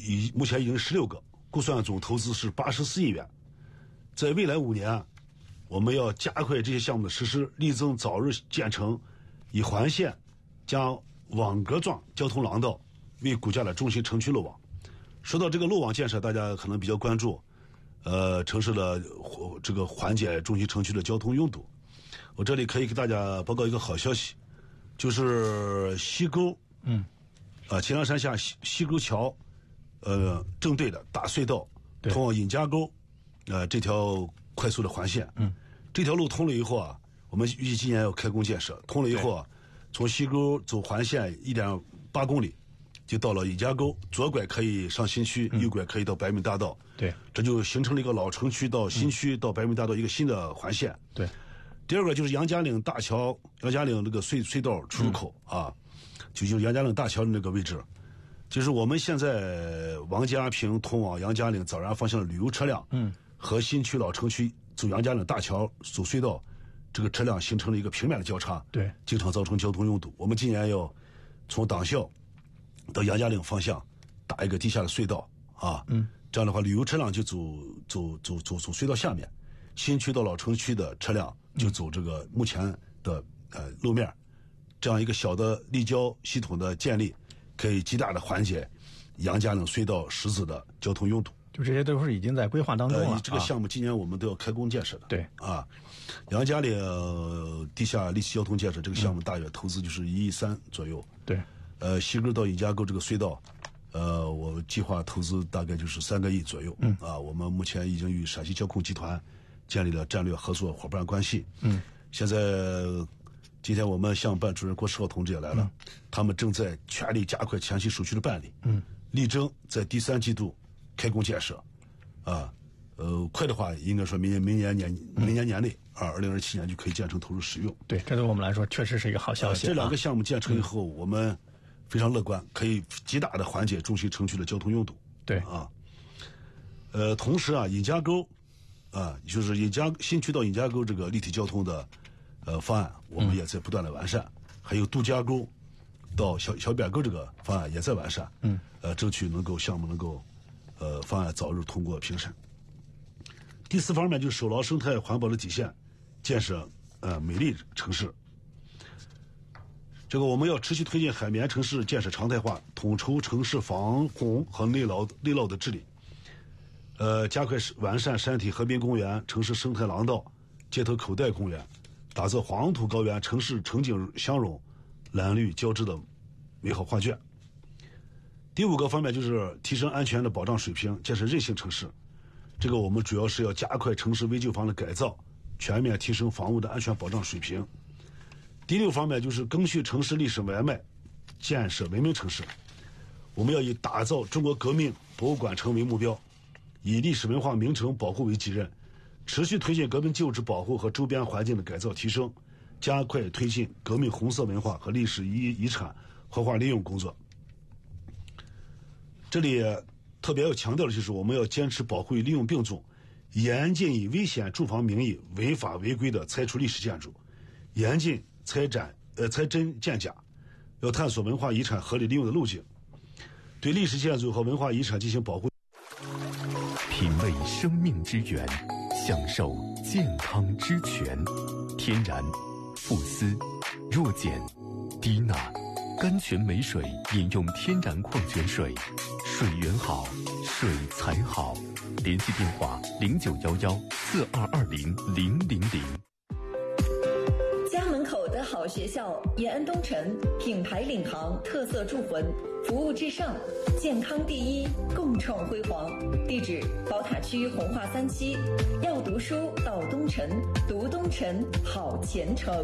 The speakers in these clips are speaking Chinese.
目前已经16个，估算总投资是84亿元。在未来5年，我们要加快这些项目的实施，力争早日建成以环线加网格状交通廊道为国家的中心城区路网。说到这个路网建设，大家可能比较关注，城市的这个缓解中心城区的交通拥堵。我这里可以给大家报告一个好消息，就是西沟，秦梁山下西沟桥，正对的大隧道通往尹家沟，这条快速的环线，这条路通了以后啊，我们预计今年要开工建设。通了以后啊，从西沟走环线1.8公里，就到了尹家沟，左拐可以上新区，右拐可以到百米大道。 对，这就形成了一个老城区到新区到百米大道一个新的环线。 对， 第二个就是杨家岭大桥，杨家岭这个隧道出入口啊，就是杨家岭大桥的那个位置，就是我们现在王家坪通往杨家岭枣园方向的旅游车辆，和新区老城区走杨家岭大桥走隧道，这个车辆形成了一个平面的交叉， 对， 经常造成交通拥堵。我们今年要从党校到杨家岭方向打一个地下的隧道啊，这样的话旅游车辆就走隧道下面，新区到老城区的车辆就走这个目前的路面，这样一个小的立交系统的建立，可以极大的缓解杨家岭隧道实质的交通拥堵。 就这些都是已经在规划当中了。 这个项目今年我们都要开工建设的。 对啊，杨家岭地下立体交通建设这个项目大约投资就是1.3亿左右。 对， 西沟到尹家沟这个隧道，我计划投资大概就是3个亿左右。我们目前已经与陕西交控集团建立了战略合作伙伴关系。现在今天我们项目办主任郭世浩同志也来了，他们正在全力加快前期手续的办理。力争在第3季度开工建设，快的话应该说明年年内2027年就可以建成投入使用。 对，这对我们来说确实是一个好消息。 这2个项目建成以后，我们非常乐观，可以极大的缓解中心城区的交通拥堵。 对啊，同时啊，尹家沟就是新区到尹家沟这个立体交通的方案，我们也在不断的完善，还有杜家沟到小扁沟这个方案也在完善。争取项目能够方案早日通过评审。第4方面就是守牢生态环保的底线，建设美丽城市。这个我们要持续推进海绵城市建设常态化，统筹城市防洪和内涝的治理，加快完善山体河滨公园、城市生态廊道、街头口袋公园，打造黄土高原、城市城景相融、蓝绿交织的美好画卷。第5个方面就是提升安全的保障水平，建设韧性城市。这个我们主要是要加快城市危旧房的改造，全面提升房屋的安全保障水平。第6方面就是赓续城市历史文脉，建设文明城市。我们要以打造中国革命博物馆城为目标，以历史文化名城保护为己任，持续推进革命旧址保护和周边环境的改造提升，加快推进革命红色文化和历史遗产活化利用工作。这里特别要强调的就是，我们要坚持保护与利用并重，严禁以危险住房名义违法违规的拆除历史建筑，严禁拆真建假，要探索文化遗产合理利用的路径，对历史建筑和文化遗产进行保护。 品味生命之源，享受健康之泉。天然、富斯、弱碱、低钠、甘泉美水，饮用天然矿泉水，水源好，水才好。联系电话0911422000。 家门口的好学校，延安东城，品牌领航，特色铸魂，服务至上，健康第一，共创辉煌。地址：宝塔区红化3期。要读书到东城，读东城好前程。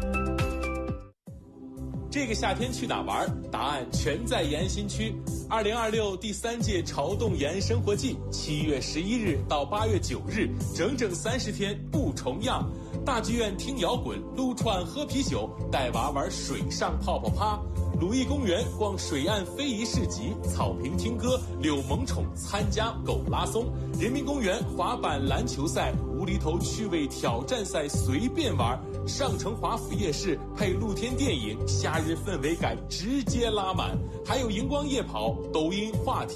这个夏天去哪玩？答案全在延安新区。2026第3届潮动延安生活季，7月11日到8月9日，整整30天不重样。大剧院听摇滚，撸串喝啤酒，带娃玩水上泡泡趴。鲁艺公园逛水岸非遗市集，草坪听歌，遛萌宠参加狗拉松。人民公园滑板篮球赛，无厘头趣味挑战赛随便玩。上城华府夜市配露天电影，夏日氛围感直接拉满。还有荧光夜跑、抖音话题